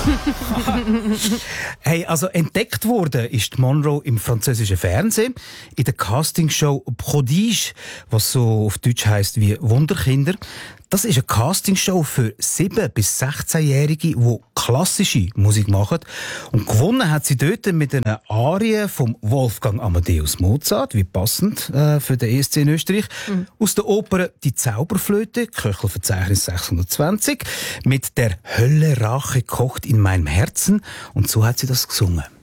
Hey, also entdeckt wurde ist Monroe im französischen Fernsehen in der Castingshow Prodige, was so auf Deutsch heisst wie Wunderkinder. Das ist eine Castingshow für 7- bis 16-Jährige, die klassische Musik machen. Und gewonnen hat sie dort mit einer Arie vom Wolfgang Amadeus Mozart, wie passend für den ESC in Österreich, aus der Oper «Die Zauberflöte», Köchelverzeichnis 620, mit «Der Hölle Rache kocht in meinem Herzen». Und so hat sie das gesungen.